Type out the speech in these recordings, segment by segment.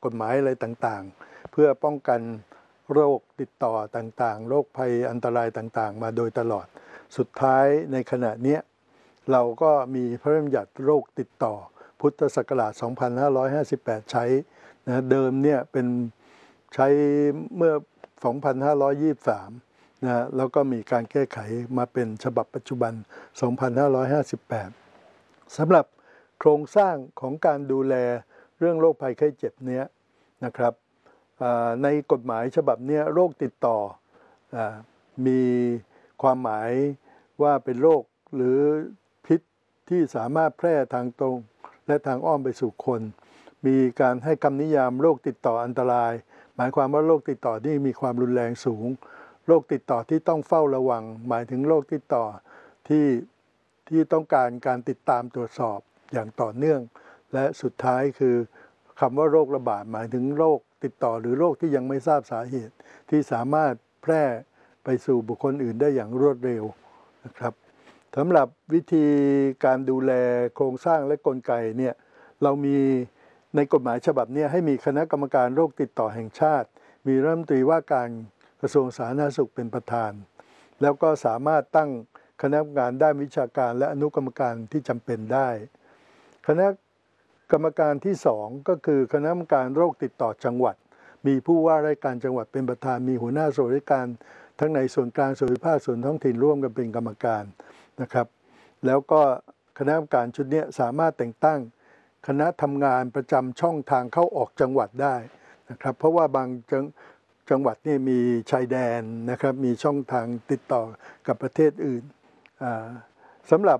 กฎหมายอะไรต่างๆเพื่อป้องกันโรคติดต่อต่างๆโรคภัยอันตรายต่างๆมาโดยตลอดสุดท้ายในขณะนี้เราก็มีพระราชบัญญัติโรคติดต่อพุทธศักราช 2558 ใช้นะเดิมเนี่ยเป็นใช้เมื่อ 2523 นะแล้วก็มีการแก้ไขมาเป็นฉบับปัจจุบัน 2558 สำหรับโครงสร้างของการดูแลเรื่องโรคภัยไข้เจ็บเนี้ยนะครับในกฎหมายฉบับนี้โรคติดต่อมีความหมายว่าเป็นโรคหรือพิษที่สามารถแพร่ทางตรงและทางอ้อมไปสู่คนมีการให้คำนิยามโรคติดต่ออันตรายหมายความว่าโรคติดต่อที่มีความรุนแรงสูงโรคติดต่อที่ต้องเฝ้าระวังหมายถึงโรคติดต่อที่ต้องการติดตามตรวจสอบอย่างต่อเนื่องและสุดท้ายคือคำว่าโรคระบาดหมายถึงโรคติดต่อหรือโรคที่ยังไม่ทราบสาเหตุที่สามารถแพร่ไปสู่บุคคลอื่นได้อย่างรวดเร็วนะครับสำหรับวิธีการดูแลโครงสร้างและกลไกเนี่ยเรามีในกฎหมายฉบับนี้ให้มีคณะกรรมการโรคติดต่อแห่งชาติมีรัฐมนตรีว่าการกระทรวงสาธารณสุขเป็นประธานแล้วก็สามารถตั้งคณะกรรมการด้านวิชาการและอนุกรรมการที่จำเป็นได้คณะกรรมการที่2ก็คือคณะกรรมการโรคติดต่อจังหวัดมีผู้ว่าราชการจังหวัดเป็นประธานมีหัวหน้าส่วนราชการทั้งในส่วนกลางส่วนภูมิภาคส่วนท้องถิ่นร่วมกันเป็นกรรมการนะครับแล้วก็คณะกรรมการชุดนี้สามารถแต่งตั้งคณะทำงานประจำช่องทางเข้าออกจังหวัดได้นะครับเพราะว่าบางจังหวัดนี่มีชายแดนนะครับมีช่องทางติดต่อกับประเทศอื่นสำหรับ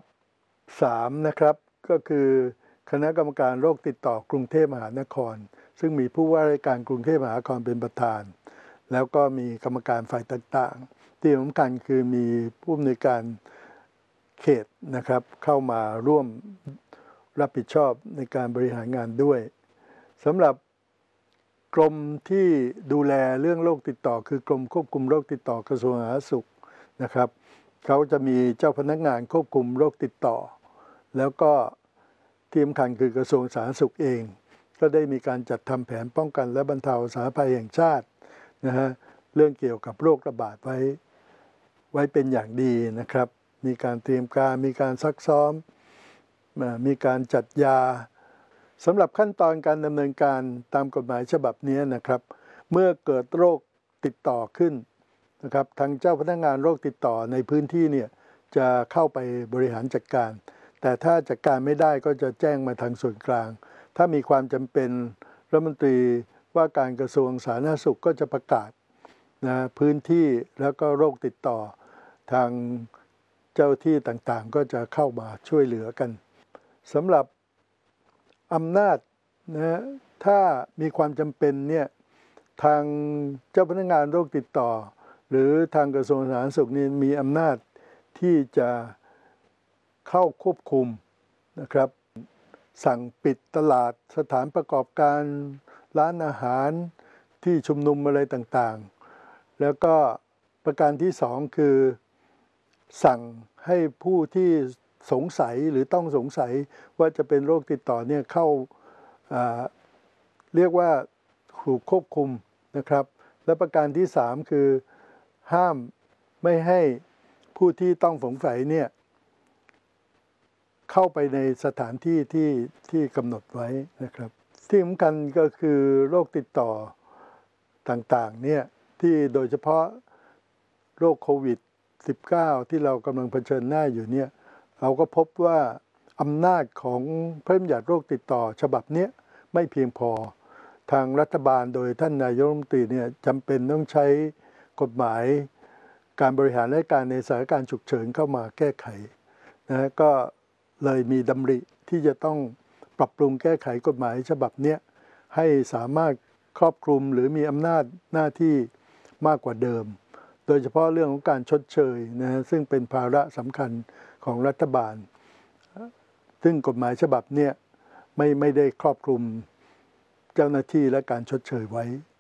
3นะครับก็คือคณะกรรมการโรคติดต่อกรุงเทพมหานครซึ่งมีผู้ว่าราชการกรุงเทพมหานครเป็นประธานแล้วก็มีกรรมการฝ่ายต่างๆที่สำคัญคือมีผู้อำนวยการเขตนะครับเข้ามาร่วมรับผิดชอบในการบริหารงานด้วยสำหรับกรมที่ดูแลเรื่องโรคติดต่อคือกรมควบคุมโรคติดต่อกระทรวงสาธารณสุขนะครับเขาจะมีเจ้าพนักงานควบคุมโรคติดต่อแล้วก็ที่สำคัญคือกระทรวงสาธารณสุขเองก็ได้มีการจัดทำแผนป้องกันและบรรเทาสาธารณภัยแห่งชาตินะฮะเรื่องเกี่ยวกับโรคระบาดไว้เป็นอย่างดีนะครับมีการเตรียมการมีการซักซ้อมมีการจัดยาสำหรับขั้นตอนการดำเนินการตามกฎหมายฉบับนี้นะครับเมื่อเกิดโรคติดต่อขึ้นนะครับทางเจ้าพนักงานโรคติดต่อในพื้นที่เนี่ยจะเข้าไปบริหารจัดการแต่ถ้าจัดการไม่ได้ก็จะแจ้งมาทางส่วนกลางถ้ามีความจำเป็นรัฐมนตรีว่าการกระทรวงสาธารณสุขก็จะประกาศนะพื้นที่แล้วก็โรคติดต่อทางเจ้าที่ต่างๆก็จะเข้ามาช่วยเหลือกันสำหรับอำนาจนะถ้ามีความจำเป็นเนี่ยทางเจ้าพนักงานโรคติดต่อหรือทางกระทรวงสาธารณสุขนี่มีอำนาจที่จะเข้าควบคุมนะครับสั่งปิดตลาดสถานประกอบการร้านอาหารที่ชุมนุมอะไรต่างๆแล้วก็ประการที่2คือสั่งให้ผู้ที่สงสัยหรือต้องสงสัยว่าจะเป็นโรคติดต่อเนี่ยเข้าเรียกว่าถูกควบคุมนะครับและประการที่3คือห้ามไม่ให้ผู้ที่ต้องสงสัยเนี่ยเข้าไปในสถานที่ที่กำหนดไว้นะครับที่สำคัญก็คือโรคติดต่อต่างๆเนี่ยที่โดยเฉพาะโรคโควิด -19 ที่เรากำลังเผชิญหน้าอยู่เนี่ยเราก็พบว่าอำนาจของพระราชบัญญัติโรคติดต่อฉบับนี้ไม่เพียงพอทางรัฐบาลโดยท่านนายกรัฐมนตรีเนี่ยจำเป็นต้องใช้กฎหมายการบริหารราชการในสถานการณ์ฉุกเฉินเข้ามาแก้ไขนะก็เลยมีดำริที่จะต้องปรับปรุงแก้ไขกฎหมายฉบับนี้ให้สามารถครอบคลุมหรือมีอำนาจหน้าที่มากกว่าเดิมโดยเฉพาะเรื่องของการชดเชยนะซึ่งเป็นภาระสำคัญของรัฐบาลซึ่งกฎหมายฉบับนี้ไม่ได้ครอบคลุมเจ้าหน้าที่และการชดเชยไว้